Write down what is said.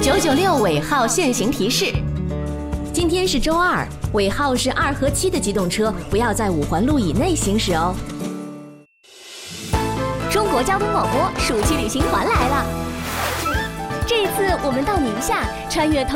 996尾号限行提示。今天是周2，尾号是2和7的机动车不要在5环路以内行驶哦。 中国交通广播暑期旅行团来了，这一次我们到宁夏，穿越